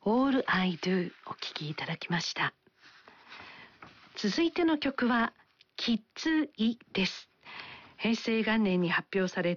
All I Do お聴きいただきました。続いての曲はキッズイです。平成元年に発表され